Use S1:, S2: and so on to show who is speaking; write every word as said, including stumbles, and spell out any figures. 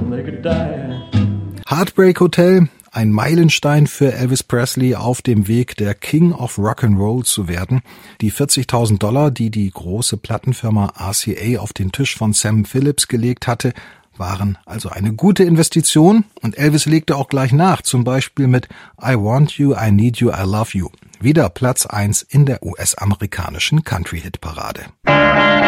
S1: Heartbreak Hotel, ein Meilenstein für Elvis Presley auf dem Weg, der King of Rock'n'Roll zu werden. Die vierzigtausend Dollar, die die große Plattenfirma R C A auf den Tisch von Sam Phillips gelegt hatte, waren also eine gute Investition, und Elvis legte auch gleich nach, zum Beispiel mit I Want You, I Need You, I Love You. Wieder Platz eins in der U S-amerikanischen Country-Hitparade.